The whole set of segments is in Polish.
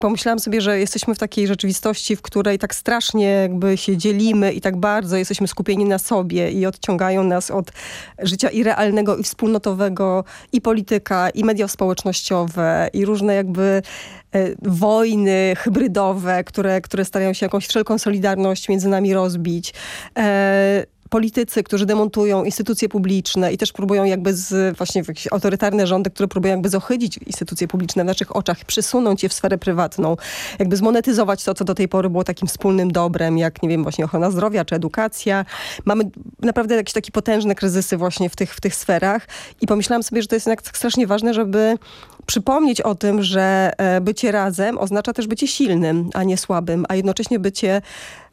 Pomyślałam sobie, że jesteśmy w takiej rzeczywistości, w której tak strasznie jakby się dzielimy i tak bardzo jesteśmy skupieni na sobie i odciągają nas od życia i realnego, i wspólnotowego, i polityka, i media społecznościowe, i różne jakby wojny hybrydowe, które starają się jakąś wszelką solidarność między nami rozbić. Politycy, którzy demontują instytucje publiczne i też próbują jakby właśnie jakieś autorytarne rządy, które próbują jakby zohydzić instytucje publiczne w naszych oczach, przysunąć je w sferę prywatną, jakby zmonetyzować to, co do tej pory było takim wspólnym dobrem, jak, nie wiem, właśnie ochrona zdrowia czy edukacja. Mamy naprawdę jakieś takie potężne kryzysy właśnie w tych sferach i pomyślałam sobie, że to jest jednak tak strasznie ważne, żeby przypomnieć o tym, że bycie razem oznacza też bycie silnym, a nie słabym, a jednocześnie bycie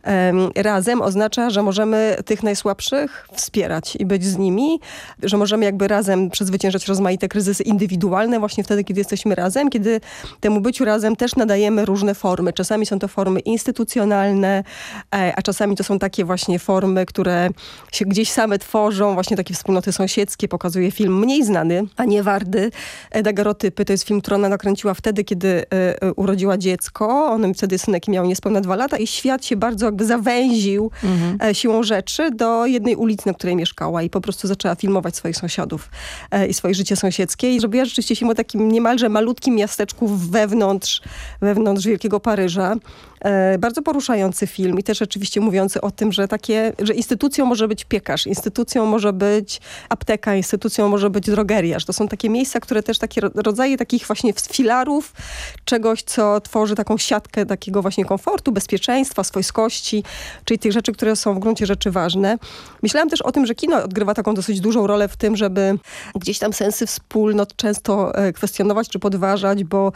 razem oznacza, że możemy tych najsłabszych wspierać i być z nimi, że możemy jakby razem przezwyciężać rozmaite kryzysy indywidualne właśnie wtedy, kiedy jesteśmy razem, kiedy temu byciu razem też nadajemy różne formy. Czasami są to formy instytucjonalne, a czasami to są takie właśnie formy, które się gdzieś same tworzą, właśnie takie wspólnoty sąsiedzkie. Pokazuje film mniej znany, a nie Wardy, Daguerreotypy. To jest film, który ona nakręciła wtedy, kiedy urodziła dziecko. On wtedy synek miał niespełna 2 lata i świat się bardzo jakby zawęził siłą rzeczy do jednej ulicy, na której mieszkała i po prostu zaczęła filmować swoich sąsiadów i swoje życie sąsiedzkie i zrobiła rzeczywiście film o takim niemalże malutkim miasteczku wewnątrz Wielkiego Paryża. Bardzo poruszający film i też rzeczywiście mówiący o tym, że instytucją może być piekarz, instytucją może być apteka, instytucją może być drogeria. Że to są takie miejsca, które też takie rodzaje takich właśnie filarów czegoś, co tworzy taką siatkę takiego właśnie komfortu, bezpieczeństwa, swojskości, czyli tych rzeczy, które są w gruncie rzeczy ważne. Myślałam też o tym, że kino odgrywa taką dosyć dużą rolę w tym, żeby gdzieś tam sensy wspólnot często kwestionować czy podważać, bo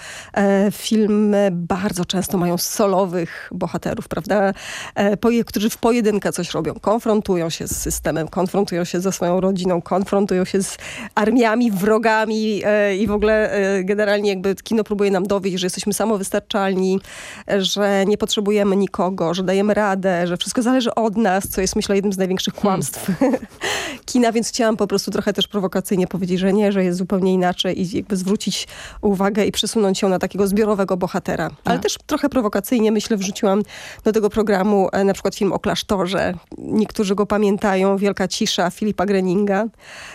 filmy bardzo często mają solowych bohaterów, prawda? Którzy w pojedynkę coś robią. Konfrontują się z systemem, konfrontują się ze swoją rodziną, konfrontują się z armiami, wrogami i w ogóle generalnie jakby kino próbuje nam dowieść, że jesteśmy samowystarczalni, że nie potrzebujemy nikogo, że dajemy radę, że wszystko zależy od nas, co jest, myślę, jednym z największych kłamstw kina, więc chciałam po prostu trochę też prowokacyjnie powiedzieć, że nie, że jest zupełnie inaczej i jakby zwrócić uwagę i przesunąć ją na takiego zbiorowego bohatera. Ale też trochę prowokacyjnie, myślę, wrzuciłam do tego programu na przykład film o klasztorze. Niektórzy go pamiętają. Wielka cisza Philippa Greninga.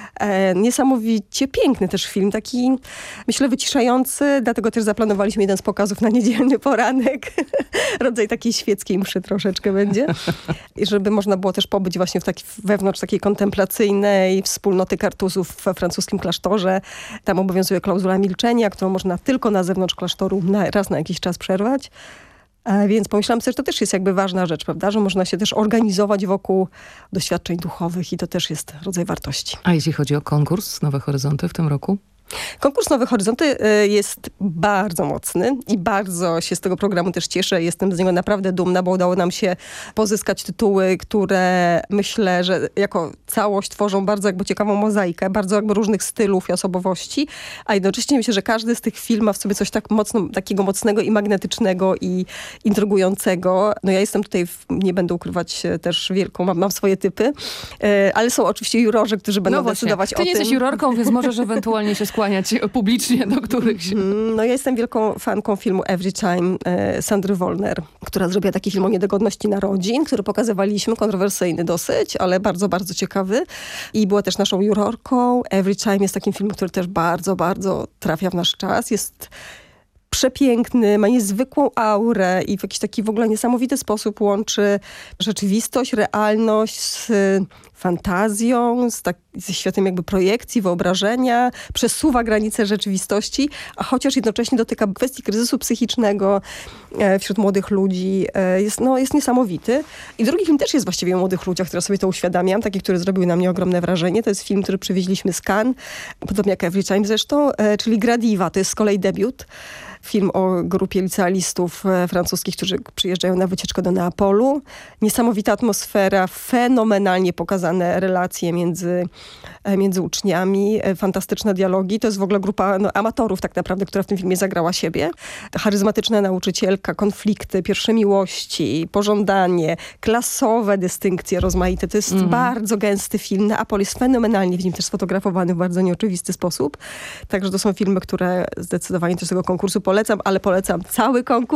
Niesamowicie piękny też film. Taki, myślę, wyciszający. Dlatego też zaplanowaliśmy jeden z pokazów na niedzielny poranek. Rodzaj takiej świeckiej mszy troszeczkę będzie. I żeby można było też pobyć właśnie wewnątrz takiej kontemplacyjnej wspólnoty kartuzów we francuskim klasztorze. Tam obowiązuje klauzula milczenia, którą można tylko na zewnątrz klasztoru raz na jakiś czas przerwać. Więc pomyślałam sobie, że to też jest jakby ważna rzecz, prawda? Że można się też organizować wokół doświadczeń duchowych i to też jest rodzaj wartości. A jeśli chodzi o konkurs Nowe Horyzonty w tym roku? Konkurs Nowe Horyzonty jest bardzo mocny i bardzo się z tego programu też cieszę. Jestem z niego naprawdę dumna, bo udało nam się pozyskać tytuły, które myślę, że jako całość tworzą bardzo jakby ciekawą mozaikę, bardzo jakby różnych stylów i osobowości, a jednocześnie myślę, że każdy z tych filmów ma w sobie coś takiego mocnego i magnetycznego i intrygującego. No ja jestem tutaj, nie będę ukrywać, też wielką, mam swoje typy, ale są oczywiście jurorzy, którzy będą decydować o tym. Ty nie jesteś jurorką, więc możesz ewentualnie się skłaniać publicznie do którychś. No ja jestem wielką fanką filmu Every Time Sandry Wollner, która zrobiła taki film o niedogodności narodzin, który pokazywaliśmy, kontrowersyjny dosyć, ale bardzo, bardzo ciekawy. I była też naszą jurorką. Every Time jest takim filmem, który też bardzo, bardzo trafia w nasz czas. Jest przepiękny, ma niezwykłą aurę i w jakiś taki w ogóle niesamowity sposób łączy rzeczywistość, realność z fantazją, ze światem jakby projekcji, wyobrażenia, przesuwa granice rzeczywistości, a chociaż jednocześnie dotyka kwestii kryzysu psychicznego wśród młodych ludzi. Jest niesamowity. I drugi film też jest właściwie o młodych ludziach, które sobie to uświadamiam, taki, który zrobił na mnie ogromne wrażenie. To jest film, który przywieźliśmy z Cannes, podobnie jak Every Time zresztą, czyli Gradiva. To jest z kolei debiut. Film o grupie licealistów francuskich, którzy przyjeżdżają na wycieczkę do Neapolu. Niesamowita atmosfera, fenomenalnie pokazana pokazane relacje między uczniami, fantastyczne dialogi. To jest w ogóle grupa amatorów tak naprawdę, która w tym filmie zagrała siebie. Charyzmatyczna nauczycielka, konflikty, pierwsze miłości, pożądanie, klasowe dystynkcje rozmaite. To jest bardzo gęsty film. Neapol jest fenomenalnie w nim też sfotografowany w bardzo nieoczywisty sposób. Także to są filmy, które zdecydowanie też tego konkursu polecam, ale polecam cały konkurs.